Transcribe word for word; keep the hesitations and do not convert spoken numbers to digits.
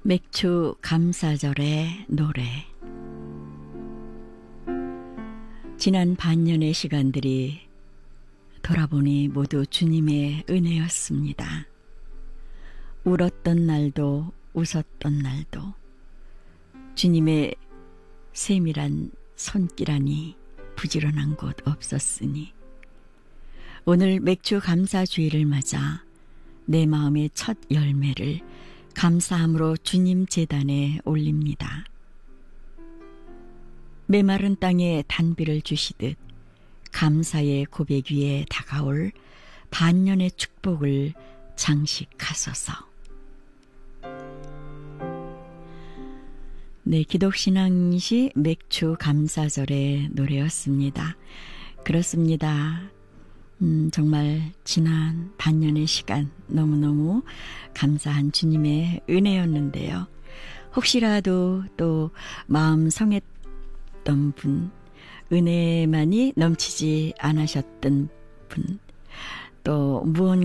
맥주 감사절의 노래. 지난 반년의 시간들이 돌아보니 모두 주님의 은혜였습니다. 울었던 날도 웃었던 날도 주님의 세밀한 손길하니 부지런한 곳 없었으니 오늘 맥주 감사주의를 맞아 내 마음의 첫 열매를 감사함으로 주님 제단에 올립니다. 메마른 땅에 단비를 주시듯 감사의 고백 위에 다가올 반년의 축복을 장식하소서. 네, 기독신앙시 맥주 감사절의 노래였습니다. 그렇습니다. 음, 정말 지난 반년의 시간 너무너무 감사한 주님의 은혜였는데요. 혹시라도 또 마음 성했던 분, 은혜만이 넘치지 않으셨던 분, 또 무언가